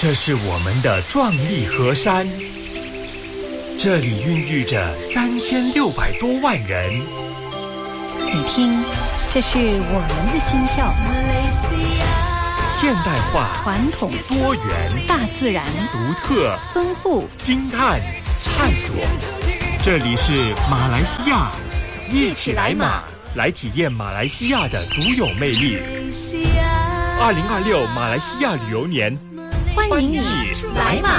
这是我们的壮丽河山，这里孕育着3600多万人。 你听，这是我们的心跳。 现代化、 传统、 多元、 大自然、 独特、 丰富、 惊叹、探索。这里是马来西亚，一起来马，来体验马来西亚的独有魅力。2026马来西亚旅游年， 欢迎你来马。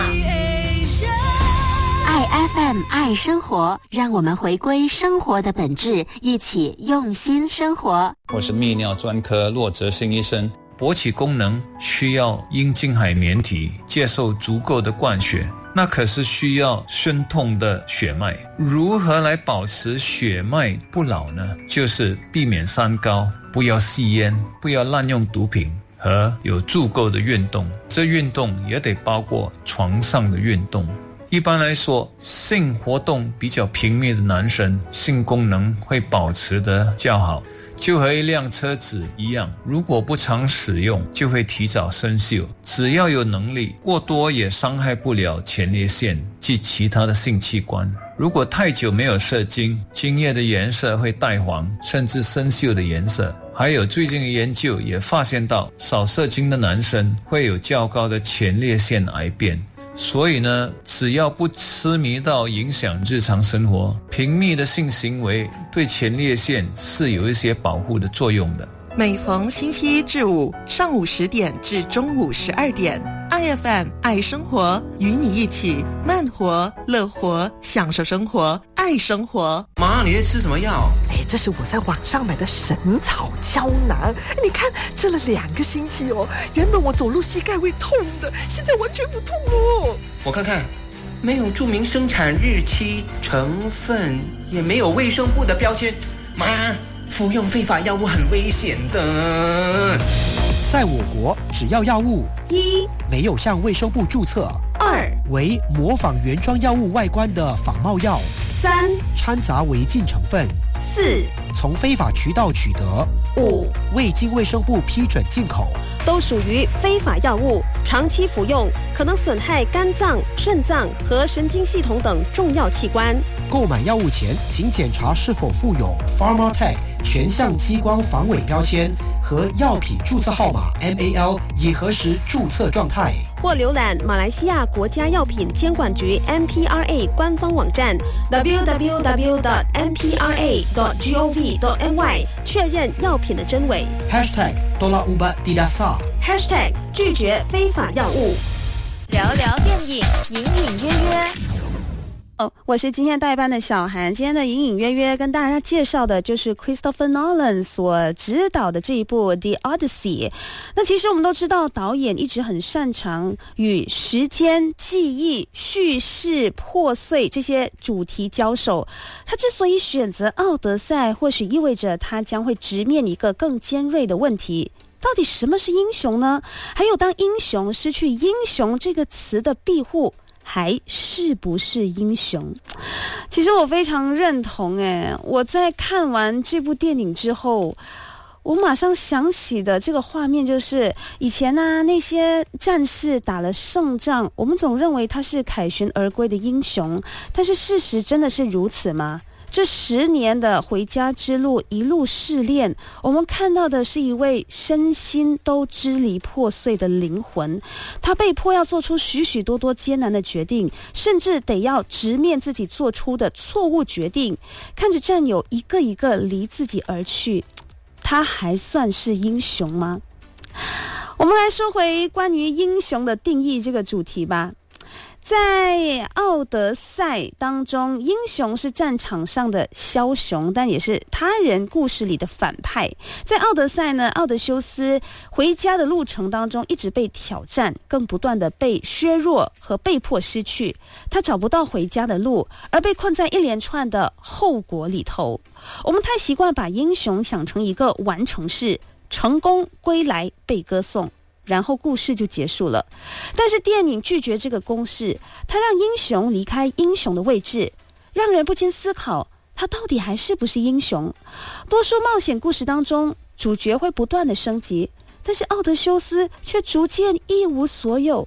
爱 FM 爱生活，让我们回归生活的本质，一起用心生活。 我是泌尿专科骆哲新医生。勃起功能需要阴茎海绵体接受足够的灌血，那可是需要顺通的血脉。如何来保持血脉不老呢？就是避免三高，不要吸烟，不要滥用毒品，和有足够的运动。这运动也得包括床上的运动。一般来说，性活动比较频密的男生，性功能会保持得较好，就和一辆车子一样，如果不常使用，就会提早生锈。只要有能力，过多也伤害不了前列腺及其他的性器官。如果太久没有射精，精液的颜色会带黄，甚至生锈的颜色。还有最近的研究也发现到，少射精的男生会有较高的前列腺癌变。所以呢，只要不痴迷到影响日常生活，频密的性行为对前列腺是有一些保护的作用的。 每逢星期一至五上午10点至中午12点，IFM 爱生活，与你一起慢活、乐活，享受生活，爱生活。 妈，你在吃什么药？ 这是我在网上买的神草胶囊，你看吃了2个星期哦，原本我走路膝盖会痛的，现在完全不痛哦。 我看看，没有注明生产日期、成分，也没有卫生部的标签。妈，服用非法药物很危险的。 在我国，只要药物 1 没有向卫生部注册 ，2 为模仿原装药物外观的仿冒药 ，3 掺杂违禁成分 ，4 从非法渠道取得 ，5 未经卫生部批准进口， 都属于非法药物，长期服用可能损害肝脏、肾脏和神经系统等重要器官。 购买药物前，请检查是否附有 Pharmatech 全项激光防伪标签和药品注册号码 MAL， 以核实注册状态。 或浏览马来西亚国家药品监管局 MPRA 官方网站 www.mpra.gov.my 确认药品的真伪。 #Tolak ubat tidak sah， 拒绝非法药物。 聊聊电影，隐隐约约。 我是今天代班的小韩。今天的隐隐约约跟大家介绍的就是 Christopher Nolan 所执导的这一部 The Odyssey。 那其实我们都知道，导演一直很擅长与时间、记忆、叙事破碎这些主题交手。他之所以选择奥德赛，或许意味着他将会直面一个更尖锐的问题：到底什么是英雄呢？还有，当英雄失去英雄这个词的庇护，还是不是英雄？其实我非常认同我在看完这部电影之后，我马上想起的这个画面就是以前那些战士打了胜仗，我们总认为他是凯旋而归的英雄，但是事实真的是如此吗？这10年的回家之路，一路试炼，我们看到的是一位身心都支离破碎的灵魂。他被迫要做出许许多多艰难的决定，甚至得要直面自己做出的错误决定，看着战友一个一个离自己而去，他还算是英雄吗？我们来说回关于英雄的定义这个主题吧。在奥德赛当中，英雄是战场上的枭雄，但也是他人故事里的反派。在奥德赛呢，奥德修斯回家的路程当中一直被挑战，更不断的被削弱和被迫失去，他找不到回家的路，而被困在一连串的后果里头。我们太习惯把英雄想成一个完成式，成功归来被歌颂，然后故事就结束了。但是电影拒绝这个公式，它让英雄离开英雄的位置，让人不禁思考，他到底还是不是英雄？多数冒险故事当中，主角会不断的升级，但是奥德修斯却逐渐一无所有。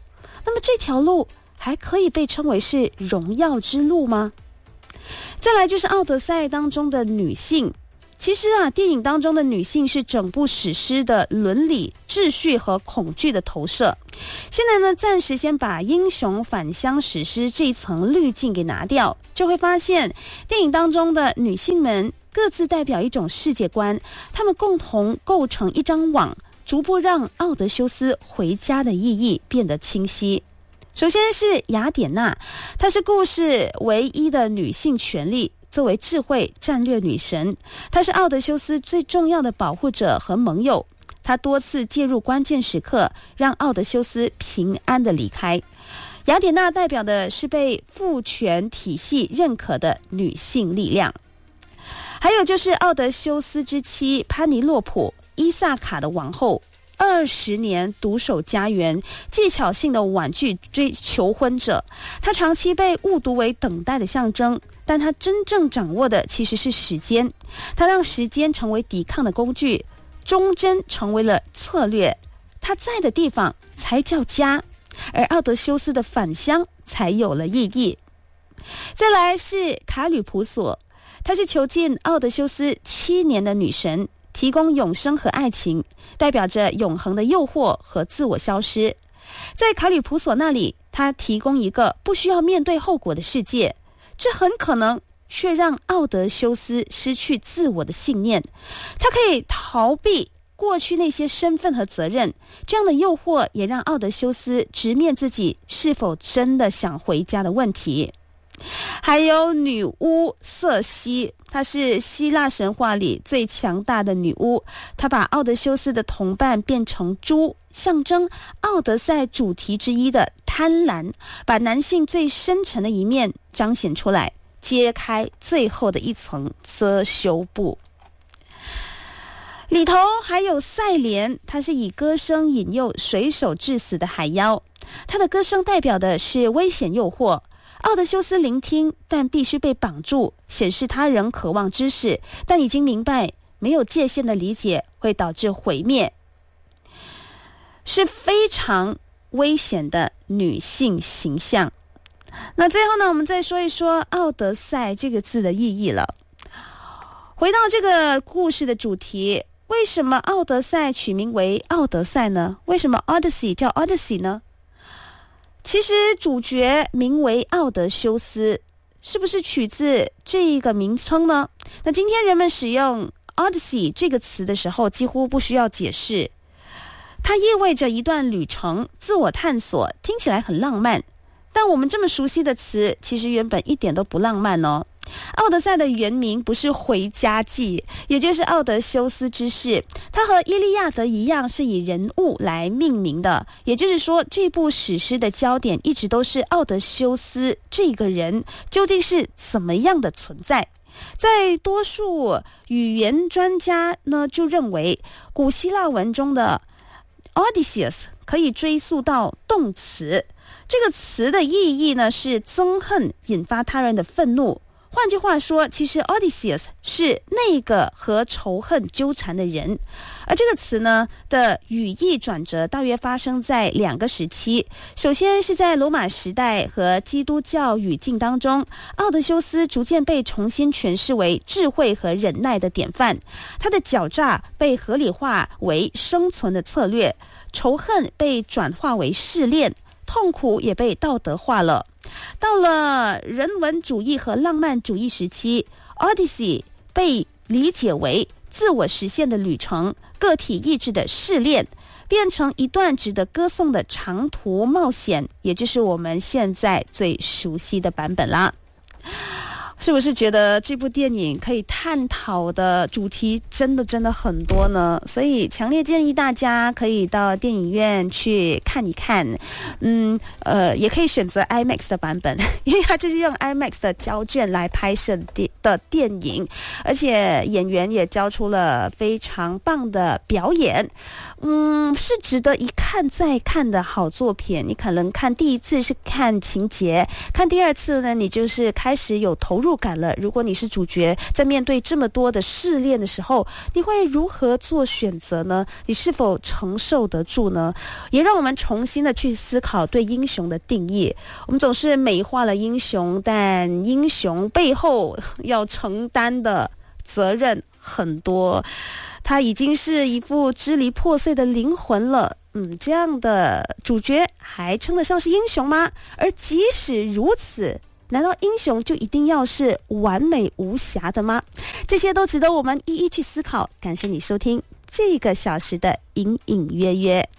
那么这条路还可以被称为是荣耀之路吗？再来就是《奥德赛》当中的女性。其实电影当中的女性是整部史诗的伦理、秩序和恐惧的投射。现在呢，暂时先把英雄返乡史诗这一层滤镜给拿掉，就会发现电影当中的女性们各自代表一种世界观，她们共同构成一张网，逐步让奥德修斯回家的意义变得清晰。首先是雅典娜，她是故事唯一的女性权利。作为智慧战略女神，她是奥德修斯最重要的保护者和盟友。她多次介入关键时刻，让奥德修斯平安地离开。雅典娜代表的是被父权体系认可的女性力量。还有就是奥德修斯之妻潘尼洛普，伊萨卡的王后，20年独守家园，技巧性的婉拒求婚者。她长期被误读为等待的象征，但她真正掌握的其实是时间。她让时间成为抵抗的工具，忠贞成为了策略。她在的地方才叫家，而奥德修斯的返乡才有了意义。再来是卡吕普索，她是囚禁奥德修斯7年的女神，提供永生和爱情，代表着永恒的诱惑和自我消失。在卡吕普索那里，他提供一个不需要面对后果的世界，这很可能却让奥德修斯失去自我的信念。他可以逃避过去那些身份和责任，这样的诱惑也让奥德修斯直面自己是否真的想回家的问题。还有女巫瑟西，她是希腊神话里最强大的女巫，她把奥德修斯的同伴变成猪，象征奥德赛主题之一的贪婪，把男性最深沉的一面彰显出来，揭开最后的一层遮羞布。里头还有赛莲，她是以歌声引诱水手致死的海妖，她的歌声代表的是危险诱惑。奥德修斯聆听，但必须被绑住，显示他仍渴望知识，但已经明白没有界限的理解会导致毁灭，是非常危险的女性形象。那最后呢，我们再说一说奥德赛这个字的意义了。回到这个故事的主题，为什么奥德赛取名为奥德赛呢？为什么 Odyssey 叫 Odyssey 呢？其实主角名为奥德修斯，是不是取自这个名称呢？那今天人们使用 Odyssey 这个词的时候，几乎不需要解释，它意味着一段旅程，自我探索，听起来很浪漫。但我们这么熟悉的词，其实原本一点都不浪漫哦。奥德赛的原名不是回家记，也就是奥德修斯之事，它和伊利亚德一样是以人物来命名的，也就是说这部史诗的焦点一直都是奥德修斯这个人究竟是怎么样的存在。在多数语言专家呢就认为，古希腊文中的 Odysseus 可以追溯到动词，这个词的意义呢是憎恨，引发他人的愤怒。换句话说，其实 Odysseus 是那个和仇恨纠缠的人。而这个词呢的语义转折大约发生在2个时期。首先是在罗马时代和基督教语境当中，奥德修斯逐渐被重新诠释为智慧和忍耐的典范，他的狡诈被合理化为生存的策略，仇恨被转化为试炼，痛苦也被道德化了。到了人文主义和浪漫主义时期， Odyssey 被理解为自我实现的旅程，个体意志的试炼，变成一段值得歌颂的长途冒险，也就是我们现在最熟悉的版本啦。是不是觉得这部电影可以探讨的主题真的很多呢？所以强烈建议大家可以到电影院去看一看。也可以选择 IMAX 的版本，因为它就是用 IMAX 的胶卷来拍摄的电影，而且演员也交出了非常棒的表演。是值得一看再看的好作品。你可能看第一次是看情节，看第二次呢，你就是开始有投入入感了。如果你是主角，在面对这么多的试炼的时候，你会如何做选择呢？你是否承受得住呢？也让我们重新的去思考对英雄的定义。我们总是美化了英雄，但英雄背后要承担的责任很多，他已经是一副支离破碎的灵魂了。这样的主角还称得上是英雄吗？而即使如此，难道英雄就一定要是完美无瑕的吗？这些都值得我们一一去思考。感谢你收听这个小时的隐隐约约。